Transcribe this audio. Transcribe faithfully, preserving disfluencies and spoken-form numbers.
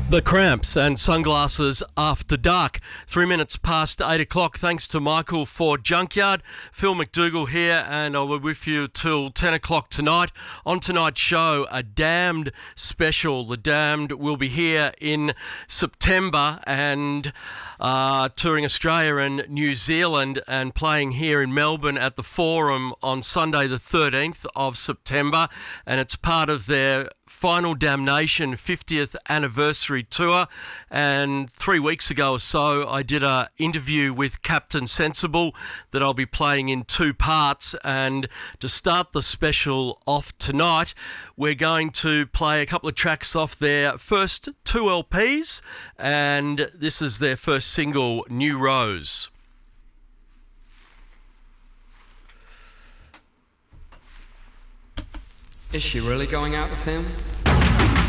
The Cramps and Sunglasses After Dark. Three minutes past eight o'clock. Thanks to Michael for Junkyard. Phil McDougall here, and I'll be with you till ten o'clock tonight. On tonight's show, a Damned special. The Damned will be here in September and uh, touring Australia and New Zealand and playing here in Melbourne at the Forum on Sunday the thirteenth of September. And it's part of their Final Damnation fiftieth anniversary tour. And three weeks ago or so I did an interview with Captain Sensible that I'll be playing in two parts. And to start the special off tonight, we're going to play a couple of tracks off their first two L Ps, and this is their first single, New Rose. Is she really going out with him?